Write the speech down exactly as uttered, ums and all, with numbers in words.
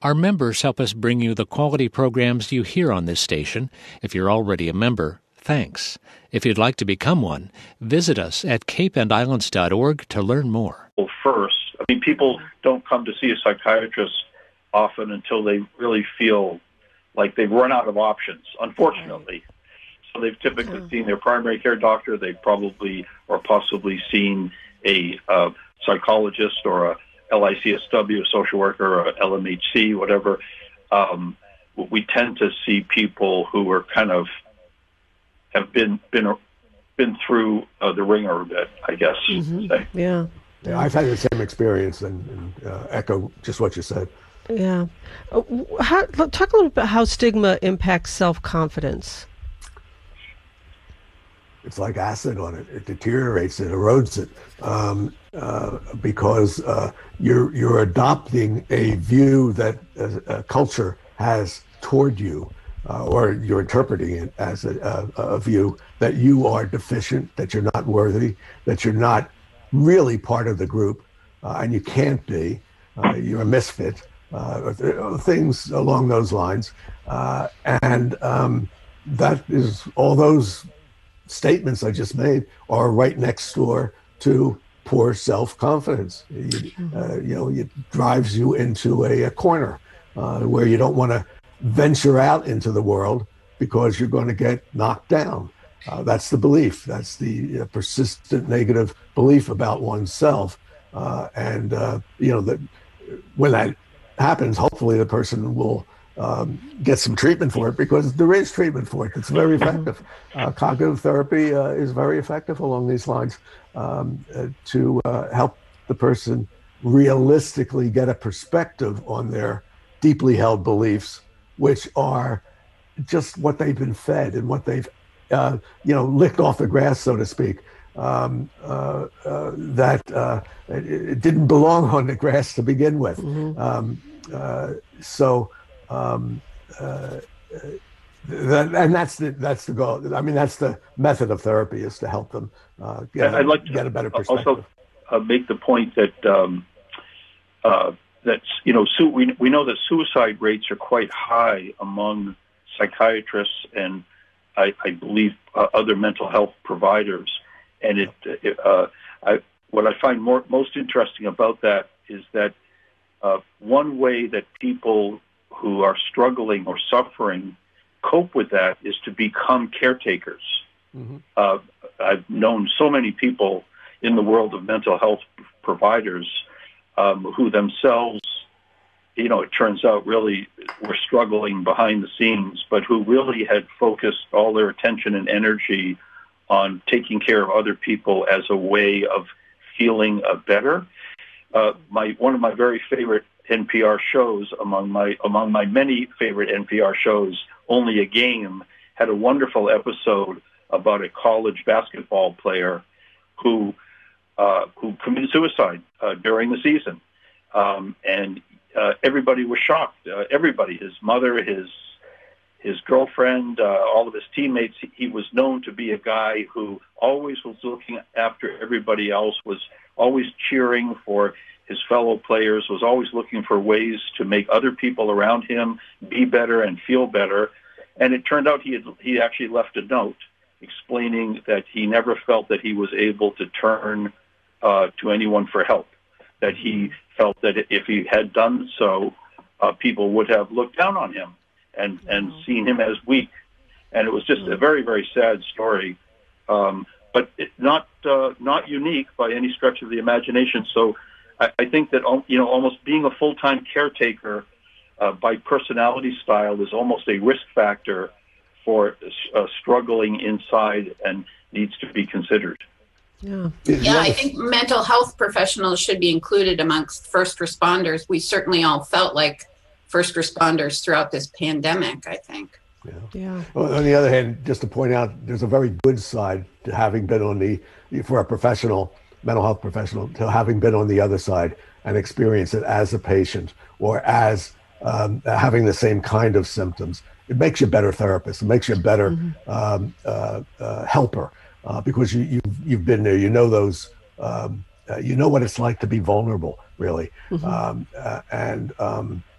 Our members help us bring you the quality programs you hear on this station. If you're already a member, thanks. If you'd like to become one, visit us at cape and islands dot org to learn more. Well, first, I mean, people don't come to see a psychiatrist often until they really feel like they've run out of options, unfortunately. So they've typically seen their primary care doctor. They've probably or possibly seen a uh, psychologist or a L I C S W, a social worker, or a L M H C, whatever. Um, we tend to see people who are kind of have been been been through uh, the ringer a bit, I guess. Mm-hmm. Say. Yeah. Yeah, I've had the same experience and, and uh, echo just what you said. Yeah. Uh, how, talk a little bit about how stigma impacts self-confidence. It's like acid on it. It deteriorates it, erodes it, um, uh, because uh, you're you're adopting a view that a, a culture has toward you, uh, or you're interpreting it as a, a, a view that you are deficient, that you're not worthy, that you're not really part of the group, uh, and you can't be. Uh, you're a misfit. Uh, things along those lines, uh, and um, that is all those statements I just made are right next door to poor self-confidence. You, uh, you know, it drives you into a, a corner uh, where you don't want to venture out into the world because you're going to get knocked down. Uh, that's the belief. That's the uh, persistent negative belief about oneself. Uh, and, uh, you know, that when that happens, hopefully the person will Um, get some treatment for it, because there is treatment for it. It's very effective. Uh, cognitive therapy uh, is very effective along these lines um, uh, to uh, help the person realistically get a perspective on their deeply held beliefs, which are just what they've been fed and what they've, uh, you know, licked off the grass, so to speak. Um, uh, uh, that uh, it, it didn't belong on the grass to begin with. Mm-hmm. Um, uh, so. Um, uh, that, and that's the that's the goal. I mean, that's the method of therapy, is to help them uh, get, I'd a, like to get a better perspective. Also, uh, make the point that um, uh, that you know su- we we know that suicide rates are quite high among psychiatrists and I, I believe uh, other mental health providers. And it, it uh, I, what I find more most interesting about that is that uh, one way that people who are struggling or suffering cope with that is to become caretakers. Mm-hmm. Uh, I've known so many people in the world of mental health providers um, who themselves, you know, it turns out really were struggling behind the scenes, but who really had focused all their attention and energy on taking care of other people as a way of feeling uh, better. Uh, my one of my very favorite N P R shows, among my among my many favorite N P R shows, Only a Game, had a wonderful episode about a college basketball player who uh, who committed suicide uh, during the season, um, and uh, everybody was shocked. Uh, everybody, his mother, his his girlfriend, uh, all of his teammates. He, he was known to be a guy who always was looking after everybody else, was always cheering for his fellow players, was always looking for ways to make other people around him be better and feel better. And it turned out he had, he actually left a note explaining that he never felt that he was able to turn uh, to anyone for help, that he felt that if he had done so, uh, people would have looked down on him and, and seen him as weak. And it was just a very, very sad story, um, but it, not uh, not unique by any stretch of the imagination. So I, I think that, you know, almost being a full-time caretaker uh, by personality style is almost a risk factor for uh, struggling inside and needs to be considered. Yeah. Yeah, I think mental health professionals should be included amongst first responders. We certainly all felt like first responders throughout this pandemic, I think. Yeah. Yeah. Well, on the other hand, just to point out, there's a very good side to having been on the, for a professional, mental health professional, to having been on the other side and experience it as a patient or as um, having the same kind of symptoms. It makes you a better therapist. It makes you a better mm-hmm. um, uh, uh, helper uh, because you, you've, you've been there. You know those, um, uh, you know what it's like to be vulnerable, really. Mm-hmm. Um, uh, and um,